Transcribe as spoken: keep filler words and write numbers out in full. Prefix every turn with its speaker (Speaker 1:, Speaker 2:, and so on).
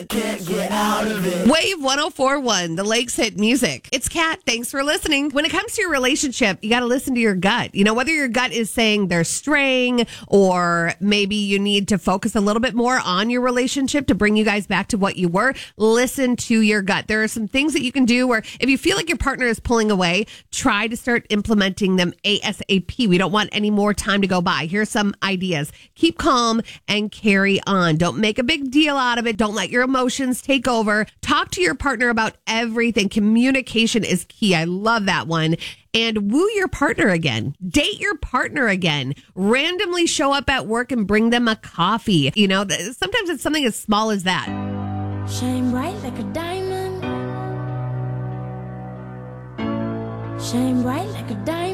Speaker 1: Can't get out of it.
Speaker 2: Wave one oh four point one, the Lakes Hit Music. It's Kat. Thanks for listening. When it comes to your relationship, you got to listen to your gut. You know, whether your gut is saying they're straying or maybe you need to focus a little bit more on your relationship to bring you guys back to what you were, listen to your gut. There are some things that you can do where if you feel like your partner is pulling away, try to start implementing them ASAP. We don't want any more time to go by. Here's some ideas. Keep calm and carry on. Don't make a big deal out of it. Don't let your emotions take over. Talk to your partner about everything. Communication is key. I love that one. And woo your partner again. Date your partner again. Randomly show up at work and bring them a coffee. You know, sometimes it's something as small as that.
Speaker 3: Shine bright like a diamond. Shine bright like a diamond.